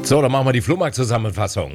So, dann machen wir die Flohmarkt-Zusammenfassung.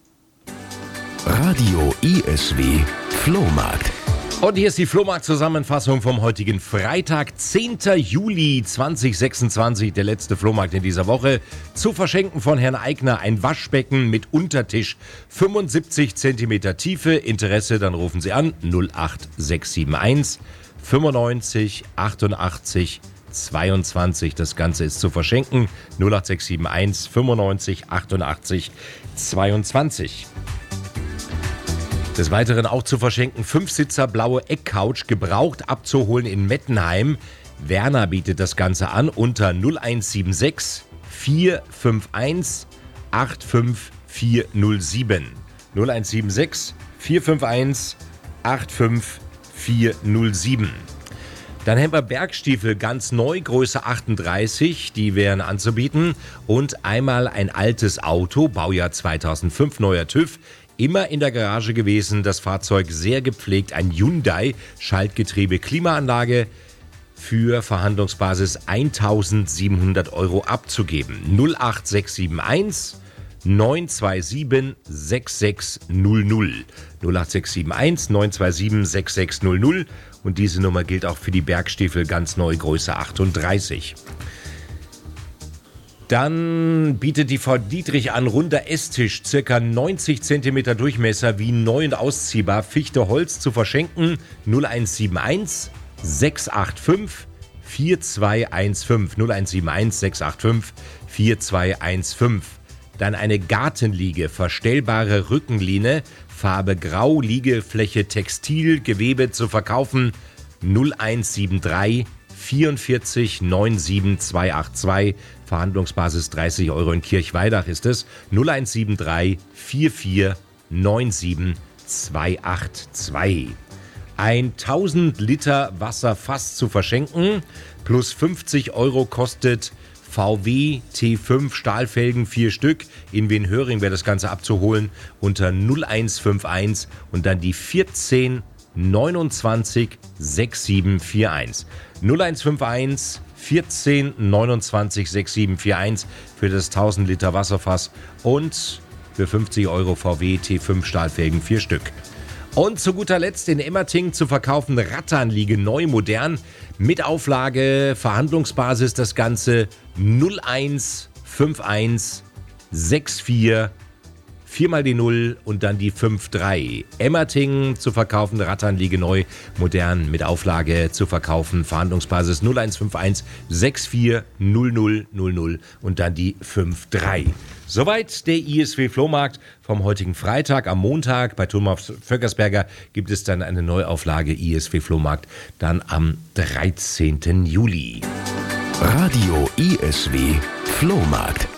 Radio ISW Flohmarkt. Und hier ist die Flohmarkt-Zusammenfassung vom heutigen Freitag, 10. Juli 2026, der letzte Flohmarkt in dieser Woche. Zu verschenken von Herrn Eigner ein Waschbecken mit Untertisch, 75 cm Tiefe. Interesse, dann rufen Sie an 08671 95 88 22. Das Ganze ist zu verschenken 08671 95 88 22. Des Weiteren auch zu verschenken 5-Sitzer blaue Eckcouch gebraucht abzuholen in Mettenheim. Werner bietet das Ganze an unter 0176 451 85407. 0176 451 85407. Dann haben wir Bergstiefel ganz neu, Größe 38, die wären anzubieten. Und einmal ein altes Auto, Baujahr 2005, neuer TÜV. Immer in der Garage gewesen, das Fahrzeug sehr gepflegt, ein Hyundai, Schaltgetriebe, Klimaanlage, für Verhandlungsbasis 1.700 € abzugeben. 08671 927 6600. 08671 927 6600. Und diese Nummer gilt auch für die Bergstiefel ganz neu, Größe 38. Dann bietet die Frau Dietrich an, runder Esstisch, circa 90 cm Durchmesser, wie neu und ausziehbar, Fichte Holz zu verschenken, 0171 685 4215, 0171 685 4215. Dann eine Gartenliege, verstellbare Rückenlehne, Farbe Grau, Liegefläche Textil, Gewebe zu verkaufen, 0173 44 97 282, Verhandlungsbasis 30 € in Kirchweidach ist es, 0173 44 97 282. Ein 1000 Liter Wasserfass zu verschenken, plus 50 € kostet VW T5 Stahlfelgen 4 Stück. In Wienhöring wäre das Ganze abzuholen unter 0151 und dann die 14 29 6741. 0151 14 29 6741 für das 1000 Liter Wasserfass und für 50 € VW T5 Stahlfelgen 4 Stück. Und zu guter Letzt in Emmerting zu verkaufen Rattanliege neu, modern, mit Auflage, Verhandlungsbasis das Ganze 0151 64 4 mal die 0 und dann die 53. Emmerting zu verkaufen, Rattanliege neu, modern, mit Auflage zu verkaufen, Verhandlungsbasis 0151 64 0000 und dann die 53. Soweit der ISW Flohmarkt vom heutigen Freitag. Am Montag bei Thomas Vöckersberger gibt es dann eine Neuauflage ISW Flohmarkt, dann am 13. Juli. Radio ISW Flohmarkt.